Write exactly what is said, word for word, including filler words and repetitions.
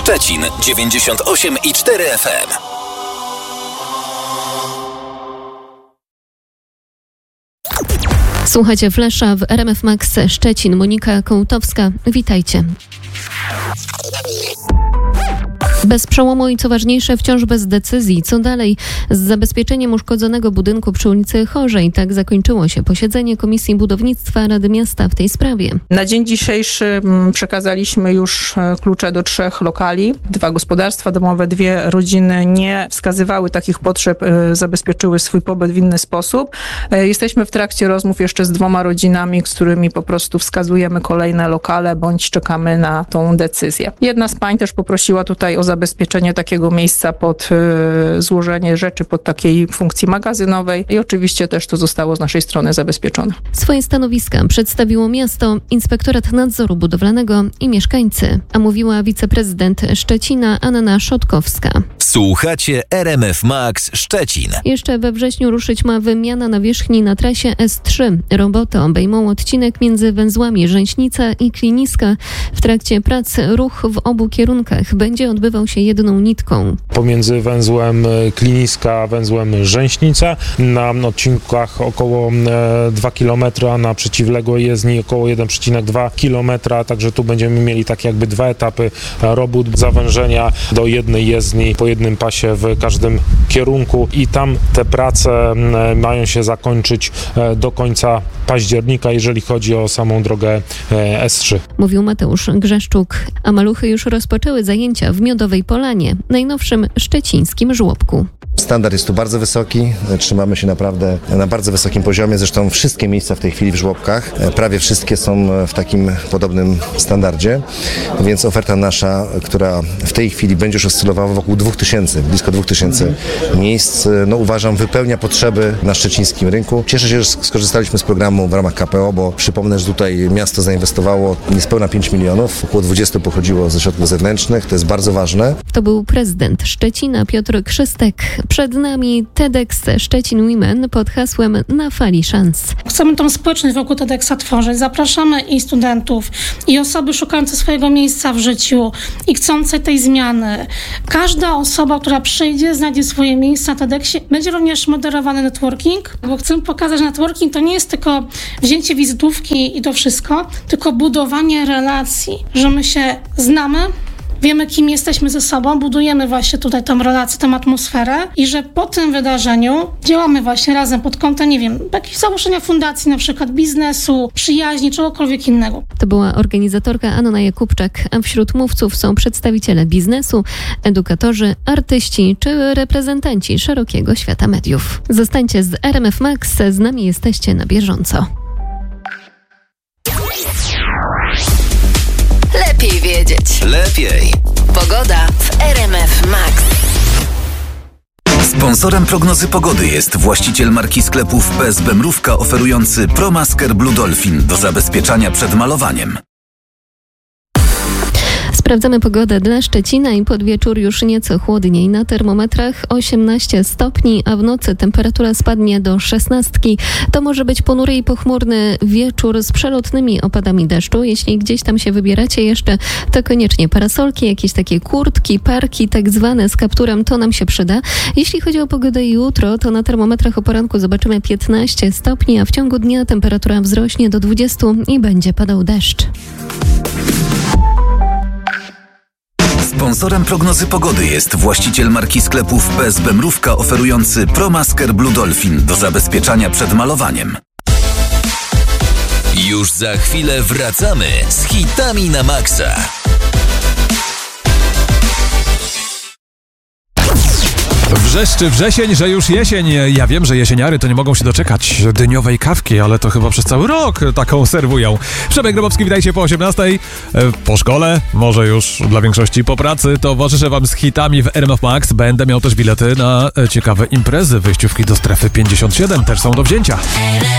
Szczecin dziewięćdziesiąt osiem i cztery F M. Słuchacie Flesza w R M F Max Szczecin. Monika Kołtowska. Witajcie. Bez przełomu i co ważniejsze, wciąż bez decyzji. Co dalej z zabezpieczeniem uszkodzonego budynku przy ulicy Chorzej? Tak zakończyło się posiedzenie Komisji Budownictwa Rady Miasta w tej sprawie. Na dzień dzisiejszy przekazaliśmy już klucze do trzech lokali. Dwa gospodarstwa domowe, dwie rodziny nie wskazywały takich potrzeb, zabezpieczyły swój pobyt w inny sposób. Jesteśmy w trakcie rozmów jeszcze z dwoma rodzinami, z którymi po prostu wskazujemy kolejne lokale, bądź czekamy na tą decyzję. Jedna z pań też poprosiła tutaj o zabezpieczenie takiego miejsca pod y, złożenie rzeczy pod takiej funkcji magazynowej i oczywiście też to zostało z naszej strony zabezpieczone. Swoje stanowiska przedstawiło miasto, Inspektorat Nadzoru Budowlanego i mieszkańcy, a mówiła wiceprezydent Szczecina Anna Szotkowska. Słuchacie R M F Max Szczecin. Jeszcze we wrześniu ruszyć ma wymiana nawierzchni na trasie S trzy. Roboty obejmą odcinek między węzłami Rzęśnica i Kliniska. W trakcie prac ruch w obu kierunkach będzie odbywał się jedną nitką. Pomiędzy węzłem Kliniska a węzłem Rzęśnica na odcinkach około dwa kilometry, a na przeciwległej jezdni około jeden przecinek dwa kilometra, także tu będziemy mieli tak jakby dwa etapy robót zawężenia do jednej jezdni po jednym pasie w każdym kierunku i tam te prace mają się zakończyć do końca października, jeżeli chodzi o samą drogę S trzy. Mówił Mateusz Grzeszczuk, a maluchy już rozpoczęły zajęcia w Miodowej Polanie, najnowszym szczecińskim żłobku. Standard jest tu bardzo wysoki, trzymamy się naprawdę na bardzo wysokim poziomie, zresztą wszystkie miejsca w tej chwili w żłobkach, prawie wszystkie są w takim podobnym standardzie, więc oferta nasza, która w tej chwili będzie już oscylowała wokół dwóch tysięcy, blisko dwóch tysięcy miejsc, no uważam wypełnia potrzeby na szczecińskim rynku. Cieszę się, że skorzystaliśmy z programu w ramach K P O, bo przypomnę, że tutaj miasto zainwestowało niespełna pięć milionów, około dwadzieścia pochodziło ze środków zewnętrznych, to jest bardzo ważne. To był prezydent Szczecina Piotr Krzystek. Przed nami TEDx Szczecin Women pod hasłem Na fali szans. Chcemy tą społeczność wokół TEDxa tworzyć. Zapraszamy i studentów, i osoby szukające swojego miejsca w życiu i chcące tej zmiany. Każda osoba, która przyjdzie, znajdzie swoje miejsce na TEDxie. Będzie również moderowany networking, bo chcemy pokazać, że networking to nie jest tylko wzięcie wizytówki i to wszystko, tylko budowanie relacji, że my się znamy, wiemy, kim jesteśmy ze sobą, budujemy właśnie tutaj tą relację, tą atmosferę i że po tym wydarzeniu działamy właśnie razem pod kątem, nie wiem, jakichś założenia fundacji, na przykład biznesu, przyjaźni, czegokolwiek innego. To była organizatorka Anna Jakubczak, a wśród mówców są przedstawiciele biznesu, edukatorzy, artyści czy reprezentanci szerokiego świata mediów. Zostańcie z R M F Max, z nami jesteście na bieżąco. Lepiej wiedzieć. Lepiej. Pogoda w R M F Max. Sponsorem prognozy pogody jest właściciel marki sklepów P S B Mrówka oferujący ProMasker Blue Dolphin do zabezpieczania przed malowaniem. Sprawdzamy pogodę dla Szczecina i pod wieczór już nieco chłodniej. Na termometrach osiemnaście stopni, a w nocy temperatura spadnie do szesnastki. To może być ponury i pochmurny wieczór z przelotnymi opadami deszczu. Jeśli gdzieś tam się wybieracie jeszcze, to koniecznie parasolki, jakieś takie kurtki, parki tak zwane z kapturem, to nam się przyda. Jeśli chodzi o pogodę jutro, to na termometrach o poranku zobaczymy piętnaście stopni, a w ciągu dnia temperatura wzrośnie do dwudziestu i będzie padał deszcz. Sponsorem prognozy pogody jest właściciel marki sklepów P S B Mrówka oferujący ProMasker Blue Dolphin do zabezpieczania przed malowaniem. Już za chwilę wracamy z hitami na maksa. Wrzeszczy wrzesień, że już jesień. Ja wiem, że jesieniary to nie mogą się doczekać dyniowej kawki, ale to chyba przez cały rok taką serwują. Przemek Grabowski, witajcie po osiemnastej. Po szkole, może już dla większości po pracy, towarzyszę wam z hitami w R M F Max. Będę miał też bilety na ciekawe imprezy. Wyjściówki do strefy pięćdziesiąt siedem też są do wzięcia.